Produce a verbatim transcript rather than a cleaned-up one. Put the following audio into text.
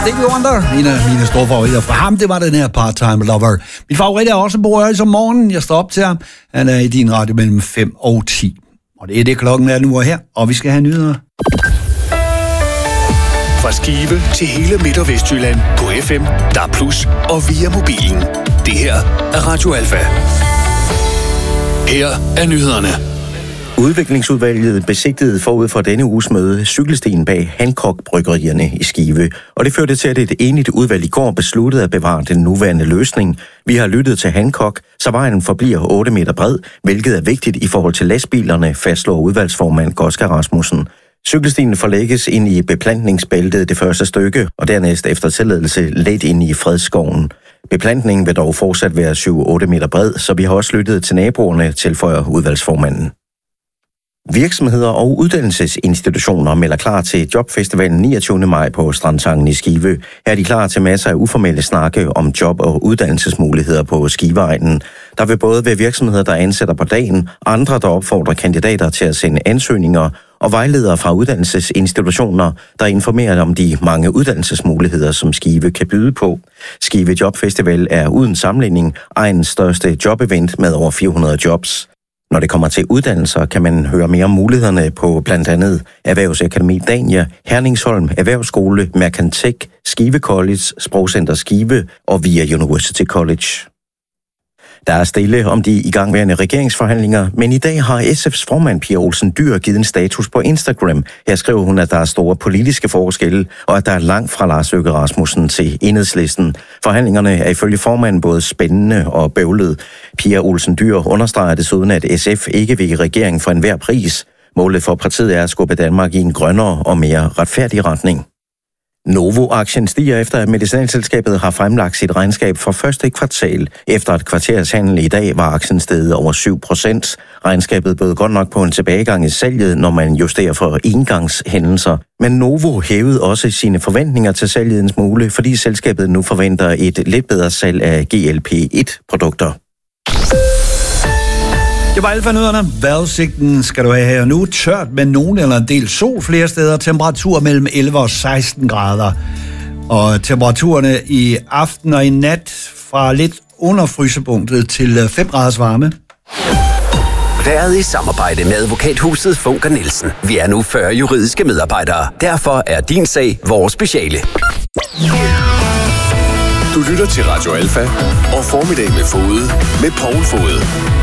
Stevie Wonder, en af mine store favoritter fra ham, det var den her Part-Time Lover. Min favorit er også Bo Øjes om morgenen. Jeg står op til ham. Han er i din radio mellem fem og ti. Og det er det, klokken er nu og her, og vi skal have nyheder. Fra Skive til hele Midt- og Vestjylland på F M, D A B plus, og via mobilen. Det her er Radio Alfa. Her er nyhederne. Udviklingsudvalget besigtede forud for denne uges møde cykelstien bag Hancock-bryggerierne i Skive, og det førte til, at et enigt udvalg i går besluttede at bevare den nuværende løsning. Vi har lyttet til Hancock, så vejen forbliver otte meter bred, hvilket er vigtigt i forhold til lastbilerne, fastslår udvalgsformand Goska Rasmussen. Cykelstien forlægges ind i beplantningsbæltet det første stykke, og dernæst efter tilladelse let ind i Fredskoven. Beplantningen vil dog fortsat være syv til otte meter bred, så vi har også lyttet til naboerne, tilføjer udvalgsformanden. Virksomheder og uddannelsesinstitutioner melder klar til Jobfestivalen niogtyvende maj på Strandtangen i Skive. Her er de klar til masser af uformelle snakke om job- og uddannelsesmuligheder på Skiveegnen. Der vil både være virksomheder, der ansætter på dagen, andre, der opfordrer kandidater til at sende ansøgninger, og vejledere fra uddannelsesinstitutioner, der informerer om de mange uddannelsesmuligheder, som Skive kan byde på. Skive Jobfestival er uden sammenligning egnens største jobevent med over fire hundrede jobs. Når det kommer til uddannelser, kan man høre mere om mulighederne på blandt andet Erhvervsakademi Dania, Herningsholm Erhvervsskole, Mercantec, Skive College, Sprogcenter Skive og via University College. Der er stille om de igangværende regeringsforhandlinger, men i dag har S F's formand Pia Olsen Dyhr givet en status på Instagram. Her skriver hun, at der er store politiske forskelle, og at der er langt fra Lars Løkke Rasmussen til Enhedslisten. Forhandlingerne er ifølge formanden både spændende og bøvlet. Pia Olsen Dyhr understreger desuden, at S F ikke vil i regering for enhver pris. Målet for partiet er at skubbe Danmark i en grønnere og mere retfærdig retning. Novo-aktien stiger efter, at medicinalselskabet har fremlagt sit regnskab for første kvartal. Efter et kvarters handel i dag var aktien steget over syv procent. Regnskabet bød godt nok på en tilbagegang i salget, når man justerer for engangshændelser. Men Novo hævede også sine forventninger til salget en smule, fordi selskabet nu forventer et lidt bedre salg af G L P et produkter. Det var alfa-nyhederne. Vejrudsigten skal du have her nu. Tørt med nogen eller en del sol flere steder. Temperatur mellem elleve og seksten grader. Og temperaturerne i aften og i nat fra lidt under frysepunktet til fem graders varme. Været i samarbejde med advokathuset Funker Nielsen. Vi er nu fyrre juridiske medarbejdere. Derfor er din sag vores speciale. Du lytter til Radio Alfa og Formiddag med Fode med Poul Fode.